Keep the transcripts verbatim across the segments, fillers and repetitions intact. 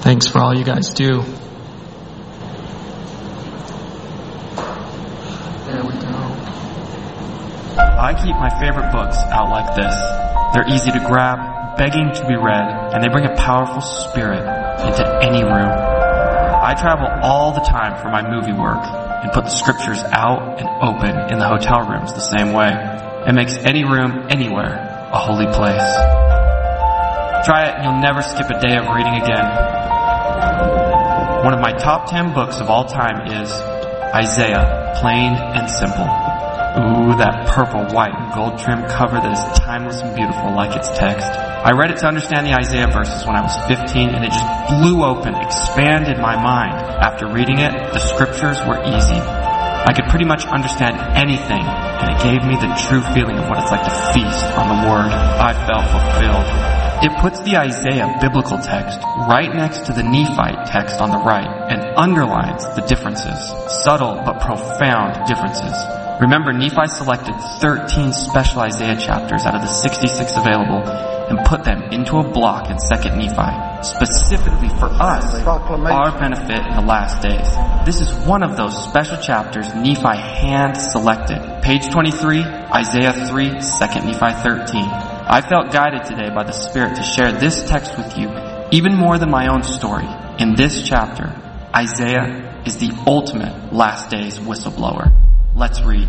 Thanks for all you guys do. There we go. I keep my favorite books out like this. They're easy to grab, begging to be read, and they bring a powerful spirit into any room. I travel all the time for my movie work and put the scriptures out and open in the hotel rooms the same way. It makes any room, anywhere, a holy place. Try it and you'll never skip a day of reading again. One of my top ten books of all time is Isaiah, Plain and Simple. Ooh, that purple, white, and gold trim cover that is timeless and beautiful like its text. I read it to understand the Isaiah verses when I was fifteen, and it just blew open, expanded my mind. After reading it, the scriptures were easy. I could pretty much understand anything, and it gave me the true feeling of what it's like to feast on the Word. I felt fulfilled. It puts the Isaiah biblical text right next to the Nephite text on the right and underlines the differences, subtle but profound differences. Remember, Nephi selected thirteen special Isaiah chapters out of the sixty-six available and put them into a block in Second Nephi, specifically for us, our benefit in the last days. This is one of those special chapters Nephi hand-selected. Page twenty-three, Isaiah three, Second Nephi thirteen. I felt guided today by the Spirit to share this text with you, even more than my own story. In this chapter, Isaiah is the ultimate last days whistleblower. Let's read.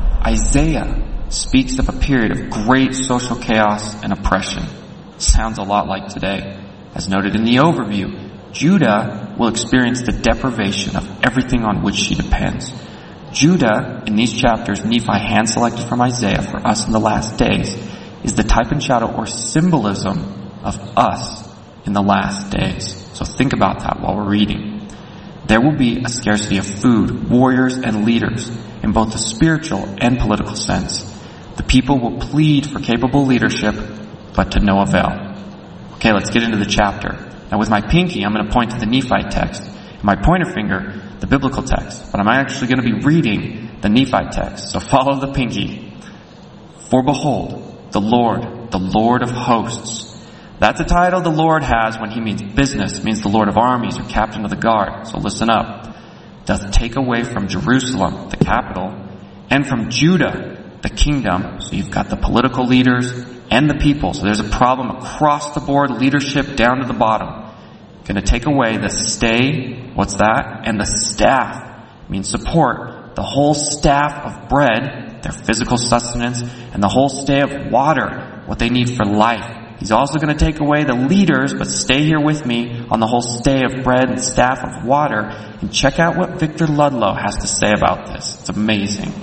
Isaiah speaks of a period of great social chaos and oppression. Sounds a lot like today. As noted in the overview, Judah will experience the deprivation of everything on which she depends. Judah, in these chapters Nephi hand-selected from Isaiah for us in the last days, is the type and shadow or symbolism of us in the last days. So think about that while we're reading. There will be a scarcity of food, warriors, and leaders in both the spiritual and political sense. The people will plead for capable leadership, but to no avail. Okay, let's get into the chapter. Now with my pinky, I'm going to point to the Nephite text. And my pointer finger, the biblical text. But I'm actually going to be reading the Nephite text. So follow the pinky. For behold, the Lord, the Lord of hosts. That's a title the Lord has when he means business, means the Lord of armies or captain of the guard. So listen up. Doth take away from Jerusalem, the capital, and from Judah, the kingdom. So you've got the political leaders and the people. So there's a problem across the board, leadership down to the bottom. Going to take away the stay, what's that? And the staff, means support, the whole staff of bread, their physical sustenance, and the whole stay of water, what they need for life. He's also going to take away the leaders, but stay here with me on the whole stay of bread and staff of water, and check out what Victor Ludlow has to say about this. It's amazing.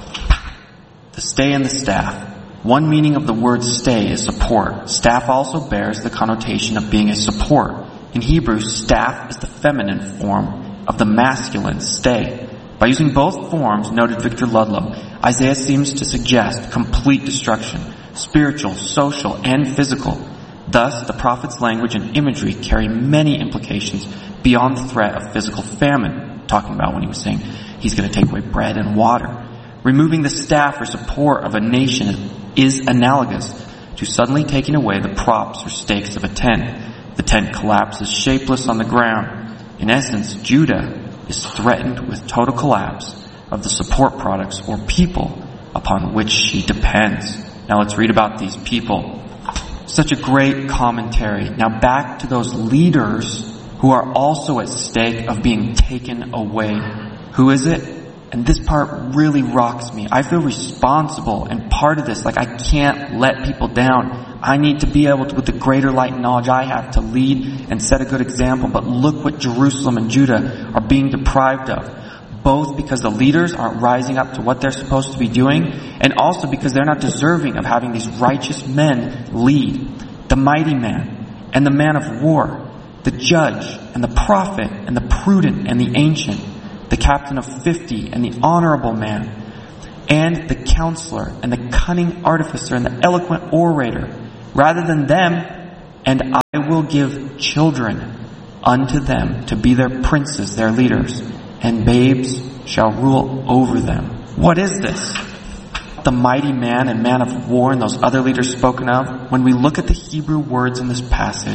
The stay and the staff. One meaning of the word stay is support. Staff also bears the connotation of being a support. In Hebrew, staff is the feminine form of the masculine stay. By using both forms, noted Victor Ludlow, Isaiah seems to suggest complete destruction, spiritual, social, and physical. Thus, the prophet's language and imagery carry many implications beyond the threat of physical famine, talking about when he was saying he's going to take away bread and water. Removing the staff or support of a nation is analogous to suddenly taking away the props or stakes of a tent. The tent collapses shapeless on the ground. In essence, Judah is threatened with total collapse of the support products or people upon which she depends. Now let's read about these people. Such a great commentary. Now back to those leaders who are also at stake of being taken away. Who is it? And this part really rocks me. I feel responsible and part of this. Like I can't let people down. I need to be able to, with the greater light and knowledge I have, to lead and set a good example. But look what Jerusalem and Judah are being deprived of. Both because the leaders aren't rising up to what they're supposed to be doing, and also because they're not deserving of having these righteous men lead. The mighty man and the man of war, the judge and the prophet and the prudent and the ancient, the captain of fifty and the honorable man, and the counselor and the cunning artificer and the eloquent orator, rather than them, and I will give children unto them to be their princes, their leaders, and babes shall rule over them. What is this? The mighty man and man of war and those other leaders spoken of, when we look at the Hebrew words in this passage,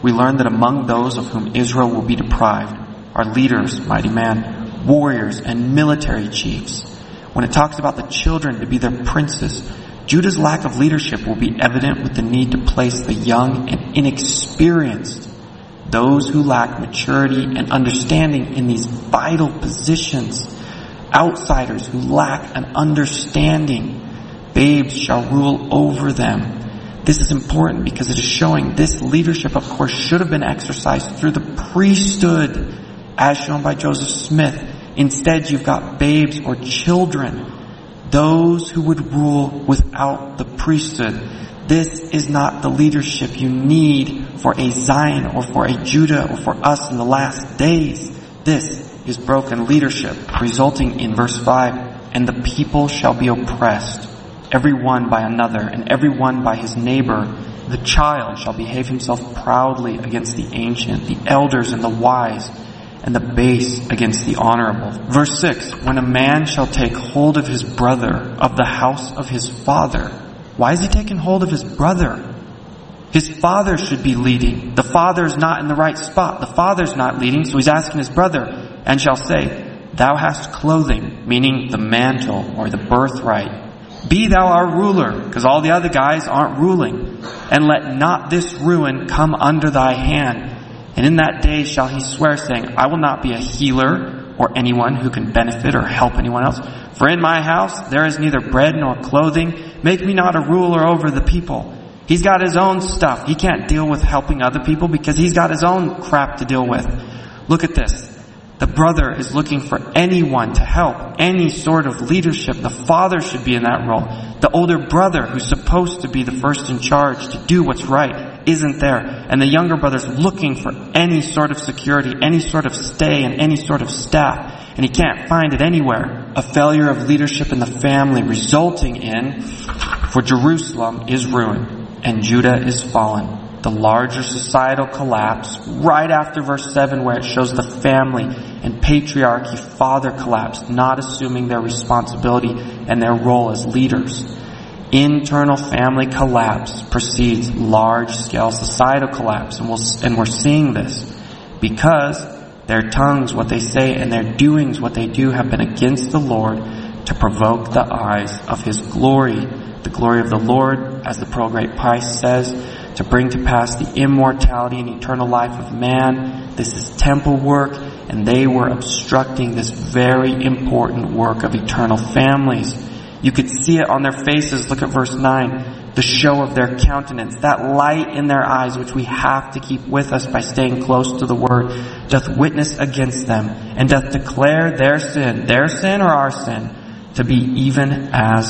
we learn that among those of whom Israel will be deprived are leaders, mighty men, warriors, and military chiefs. When it talks about the children to be their princes, Judah's lack of leadership will be evident with the need to place the young and inexperienced, those who lack maturity and understanding, in these vital positions. Outsiders who lack an understanding, babes shall rule over them. This is important because it is showing this leadership, of course, should have been exercised through the priesthood, as shown by Joseph Smith. Instead, you've got babes or children, those who would rule without the priesthood. This is not the leadership you need for a Zion or for a Judah or for us in the last days. This is broken leadership, resulting in verse five, and the people shall be oppressed, every one by another, and every one by his neighbor. The child shall behave himself proudly against the ancient, the elders and the wise, and the base against the honorable. Verse six, when a man shall take hold of his brother of the house of his father. Why is he taking hold of his brother? His father should be leading. The father's not in the right spot. The father's not leading, so he's asking his brother, and shall say, thou hast clothing, meaning the mantle or the birthright. Be thou our ruler, because all the other guys aren't ruling. And let not this ruin come under thy hand. And in that day shall he swear, saying, I will not be a healer or anyone who can benefit or help anyone else. For in my house there is neither bread nor clothing. Make me not a ruler over the people. He's got his own stuff. He can't deal with helping other people because he's got his own crap to deal with. Look at this. The brother is looking for anyone to help, any sort of leadership. The father should be in that role. The older brother, who's supposed to be the first in charge to do what's right, isn't there. And the younger brother's looking for any sort of security, any sort of stay, and any sort of staff. And he can't find it anywhere. A failure of leadership in the family resulting in, for Jerusalem is ruined and Judah is fallen. The larger societal collapse right after verse seven, where it shows the family and patriarchy, father collapse, not assuming their responsibility and their role as leaders. Internal family collapse precedes large-scale societal collapse, and, we'll, and we're seeing this because their tongues, what they say, and their doings, what they do, have been against the Lord to provoke the eyes of His glory. The glory of the Lord, as the Pearl Great Price says, to bring to pass the immortality and eternal life of man. This is temple work, and they were obstructing this very important work of eternal families. You could see it on their faces. Look at verse nine. The show of their countenance, that light in their eyes, which we have to keep with us by staying close to the Word, doth witness against them, and doth declare their sin, their sin or our sin, to be even as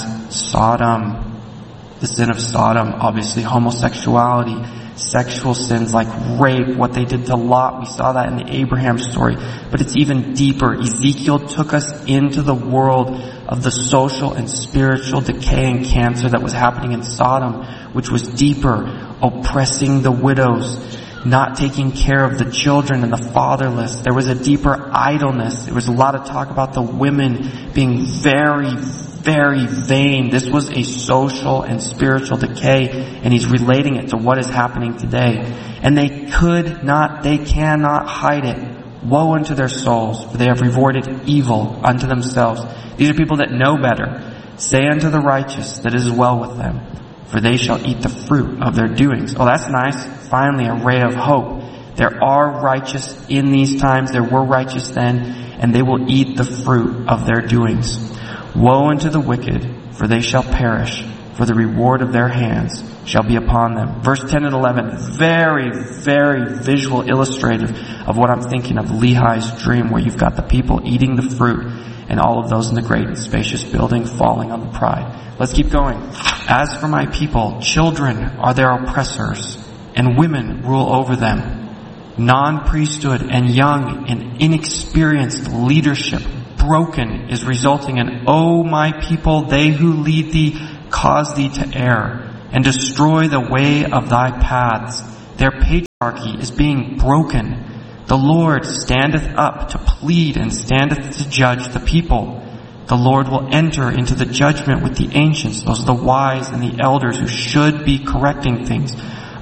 Sodom. The sin of Sodom, obviously homosexuality, sexual sins like rape, what they did to Lot. We saw that in the Abraham story. But it's even deeper. Ezekiel took us into the world of the social and spiritual decay and cancer that was happening in Sodom, which was deeper, oppressing the widows, not taking care of the children and the fatherless. There was a deeper idleness. There was a lot of talk about the women being very, very vain. This was a social and spiritual decay, and he's relating it to what is happening today. And they could not, they cannot hide it. Woe unto their souls, for they have rewarded evil unto themselves. These are people that know better. Say unto the righteous that it is well with them, for they shall eat the fruit of their doings. Oh, that's nice. Finally, a ray of hope. There are righteous in these times. There were righteous then, and they will eat the fruit of their doings. Woe unto the wicked, for they shall perish, for the reward of their hands shall be upon them. Verse ten and eleven, very, very visual illustrative of what I'm thinking of Lehi's dream, where you've got the people eating the fruit and all of those in the great and spacious building falling on the pride. Let's keep going. As for my people, children are their oppressors, and women rule over them. Non-priesthood and young and inexperienced leadership broken is resulting in, O my people, they who lead thee cause thee to err, and destroy the way of thy paths. Their patriarchy is being broken. The Lord standeth up to plead and standeth to judge the people. The Lord will enter into the judgment with the ancients, those are the wise and the elders who should be correcting things.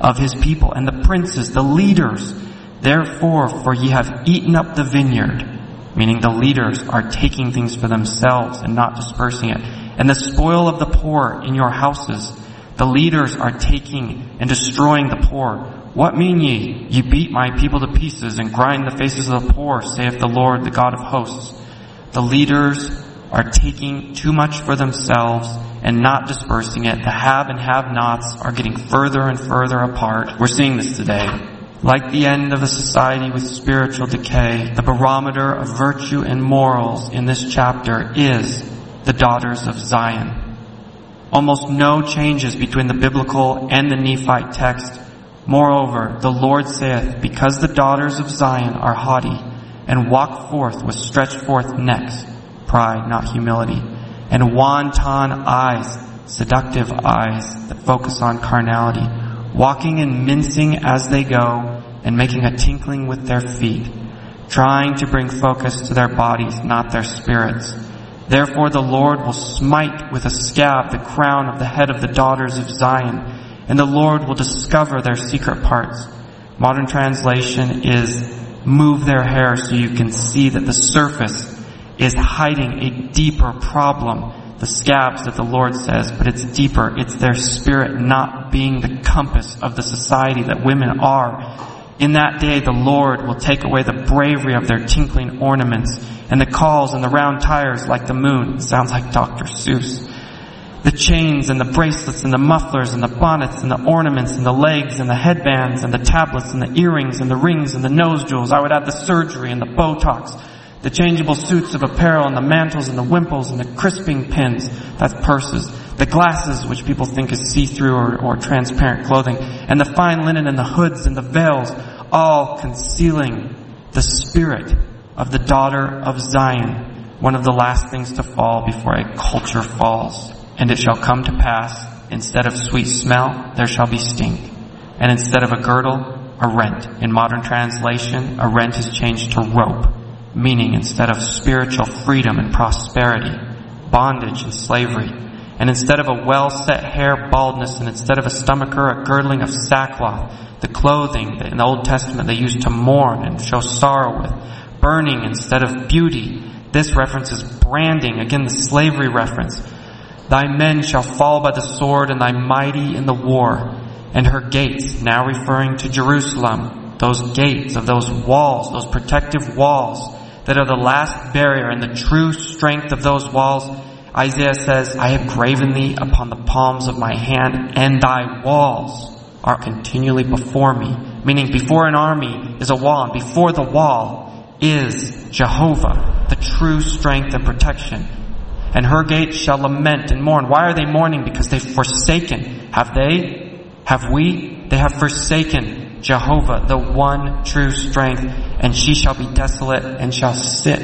of his people, and the princes, the leaders. Therefore, for ye have eaten up the vineyard, meaning the leaders are taking things for themselves and not dispersing it, and the spoil of the poor in your houses. The leaders are taking and destroying the poor. What mean ye? Ye beat my people to pieces and grind the faces of the poor, saith the Lord, the God of hosts. The leaders are taking too much for themselves and not dispersing it. The have and have-nots are getting further and further apart. We're seeing this today. Like the end of a society with spiritual decay, the barometer of virtue and morals in this chapter is the daughters of Zion. Almost no changes between the biblical and the Nephite text. Moreover, the Lord saith, because the daughters of Zion are haughty, and walk forth with stretched forth necks, pride, not humility, and wanton eyes, seductive eyes that focus on carnality, walking and mincing as they go, and making a tinkling with their feet, trying to bring focus to their bodies, not their spirits. Therefore the Lord will smite with a scab the crown of the head of the daughters of Zion, and the Lord will discover their secret parts. Modern translation is, move their hair so you can see that the surface is hiding a deeper problem. The scabs that the Lord says, but it's deeper. It's their spirit not being the compass of the society that women are. In that day, the Lord will take away the bravery of their tinkling ornaments and the calls and the round tires like the moon. It sounds like Doctor Seuss. The chains and the bracelets and the mufflers and the bonnets and the ornaments and the legs and the headbands and the tablets and the earrings and the rings and the nose jewels. I would add the surgery and the Botox, the changeable suits of apparel and the mantles and the wimples and the crisping pins, that's purses, the glasses, which people think is see-through or, or transparent clothing, and the fine linen and the hoods and the veils, all concealing the spirit of the daughter of Zion, one of the last things to fall before a culture falls. And it shall come to pass, instead of sweet smell, there shall be stink, and instead of a girdle, a rent. In modern translation, a rent is changed to rope, meaning instead of spiritual freedom and prosperity, bondage and slavery. And instead of a well-set hair, baldness, and instead of a stomacher, a girdling of sackcloth, the clothing that in the Old Testament they used to mourn and show sorrow with, burning instead of beauty. This references branding, again the slavery reference. Thy men shall fall by the sword, and thy mighty in the war. And her gates, now referring to Jerusalem, those gates of those walls, those protective walls that are the last barrier and the true strength of those walls. Isaiah says, I have graven thee upon the palms of my hand, and thy walls are continually before me. Meaning before an army is a wall, and before the wall is Jehovah, the true strength and protection. And her gates shall lament and mourn. Why are they mourning? Because they've forsaken. Have they? Have we? They have forsaken Jehovah, the one true strength. And she shall be desolate and shall sit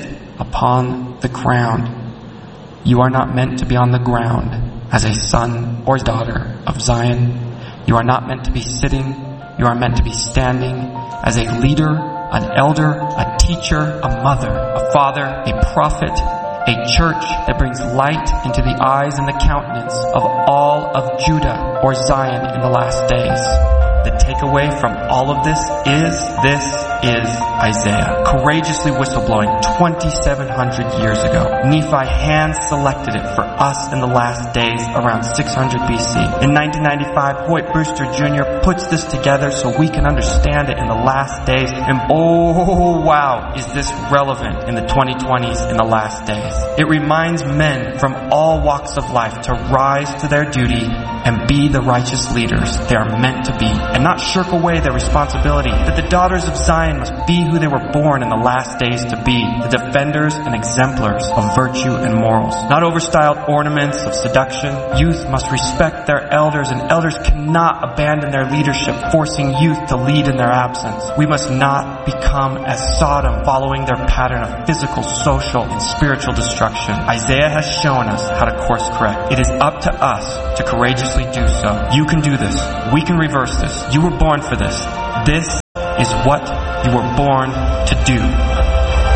upon the ground. You are not meant to be on the ground as a son or daughter of Zion. You are not meant to be sitting. You are meant to be standing as a leader, an elder, a teacher, a mother, a father, a prophet, a church that brings light into the eyes and the countenance of all of Judah or Zion in the last days. The takeaway from all of this is, this is Isaiah. Courageously whistleblowing twenty-seven hundred years ago. Nephi hand-selected it for us in the last days around six hundred B C. In nineteen ninety-five, Hoyt Brewster Junior puts this together so we can understand it in the last days. And oh wow, is this relevant in the twenty twenties in the last days. It reminds men from all walks of life to rise to their duty and be the righteous leaders they are meant to be, and not shirk away their responsibility, that the daughters of Zion must be who they were born in the last days to be, the defenders and exemplars of virtue and morals. Not overstyled ornaments of seduction. Youth must respect their elders, and elders cannot abandon their leadership, forcing youth to lead in their absence. We must not become as Sodom, following their pattern of physical, social, and spiritual destruction. Isaiah has shown us how to course correct. It is up to us to courageously do so. You can do this. We can reverse this. You were born for this. This is what you were born to do.